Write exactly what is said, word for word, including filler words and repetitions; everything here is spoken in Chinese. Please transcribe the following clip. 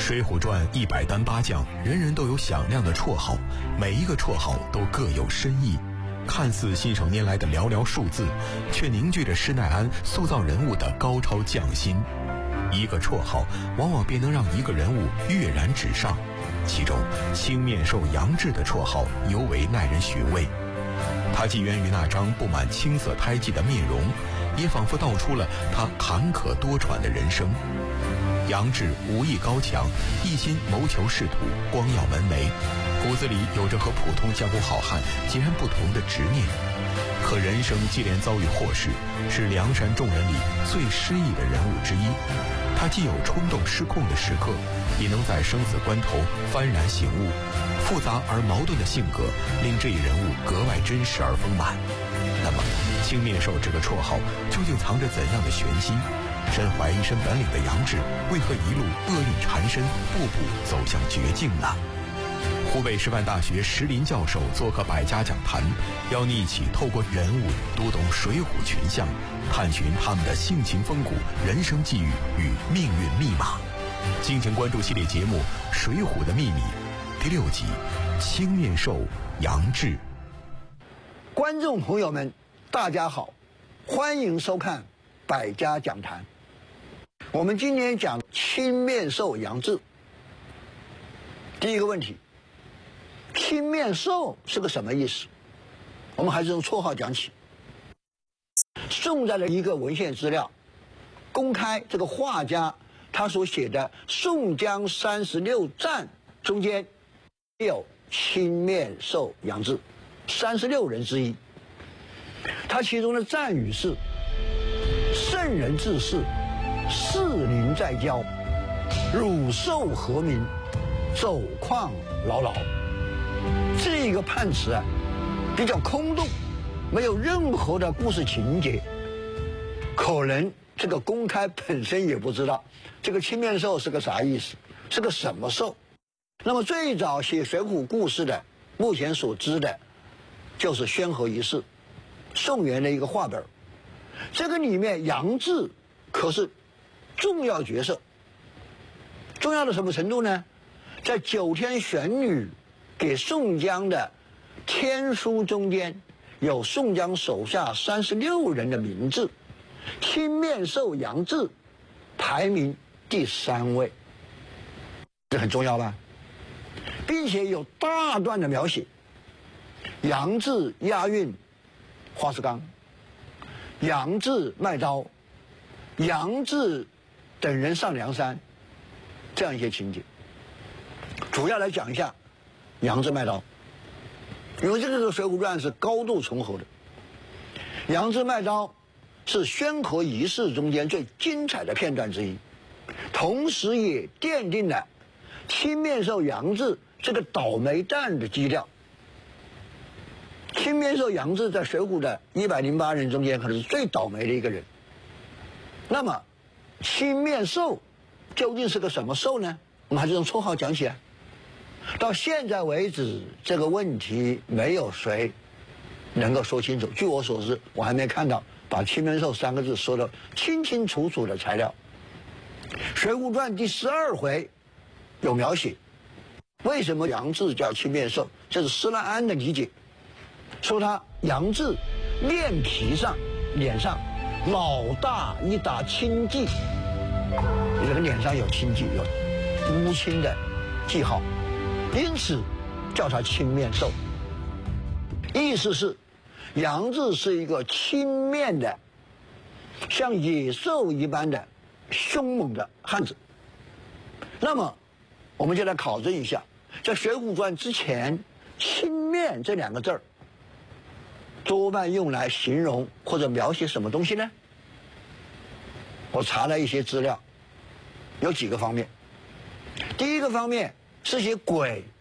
水浒传》一百单八将，人人都有响亮的绰号，每一个绰号都各有深意。看似信手拈来的寥寥数字，却凝聚着施耐庵塑造人物的高超匠心。一个绰号往往便能让一个人物跃然纸上，其中青面兽杨志的绰号尤为耐人寻味。他既源于那张布满青涩胎记的面容，也仿佛道出了他坎坷多舛的人生。杨志武艺高强，一心谋求仕途，光耀门楣，骨子里有着和普通江湖好汉截然不同的执念。可人生接连遭遇祸事，是梁山众人里最失意的人物之一。他既有冲动失控的时刻，也能在生死关头幡然醒悟。复杂而矛盾的性格令这一人物格外真实而丰满。那么青面兽这个绰号究竟藏着怎样的玄机？身怀一身本领的杨志为何一路厄运缠身，步步走向绝境呢？湖北师范大学石林教授做客百家讲坛，邀你一起透过人物读懂水浒群像，探寻他们的性情风骨、人生际遇与命运密码。敬请关注系列节目《水浒的秘密》第六集《青面兽杨志》。 观众朋友们，大家好，欢迎收看百家讲坛。我们今天讲青面兽杨志。第一个问题，青面兽是个什么意思？我们还是从绰号讲起。宋代的一个文献资料公开，这个画家他所写的《宋江三十六赞》中间有青面兽杨志，三十六人之一。他其中的赞语是：圣人治世，士林在郊，汝兽和民，走况牢牢。这个判词啊，比较空洞，没有任何的故事情节。可能这个公开本身也不知道这个青面兽是个啥意思，是个什么兽。那么最早写水浒故事的，目前所知的，就是宣和一世，宋元的一个话本。这个里面杨志可是重要角色，重要到什么程度呢？在九天玄女给宋江的天书中间，有宋江手下三十六人的名字，青面兽杨志排名第三位，这很重要吧？并且有大段的描写，杨志押运花石纲，杨志卖刀，杨志等人上梁山，这样一些情节。主要来讲一下杨志卖刀，因为这个《水浒传》是高度重合的。杨志卖刀是宣和一世中间最精彩的片段之一，同时也奠定了青面兽杨志这个倒霉蛋的基调。青面兽杨志在水浒的一百零八人中间可能是最倒霉的一个人。那么青面兽究竟是个什么兽呢？我们还是从绰号讲起来。到现在为止，这个问题没有谁能够说清楚。据我所知，我还没看到把青面兽三个字说得清清楚楚的材料。《水浒传》第十二回有描写，为什么杨志叫青面兽？这是施耐庵的理解，说他杨志面皮上脸上老大一打青迹，这个脸上有青迹，有乌青的记号，因此叫他青面兽。意思是杨志是一个青面的像野兽一般的凶猛的汉子。那么我们就来考证一下，在《水浒传》之前，青面这两个字儿多半用来形容或者描写什么东西呢？我查了一些资料，有几个方面。第一个方面是写鬼